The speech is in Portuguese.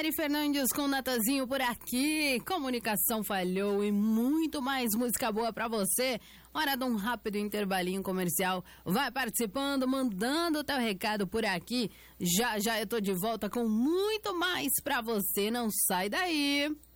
Mari Fernandes com Natanzinho por aqui. Comunicação falhou e muito mais música boa pra você. Hora de um rápido intervalinho comercial. Vai participando, mandando o teu recado por aqui. Já eu tô de volta com muito mais pra você. Não sai daí.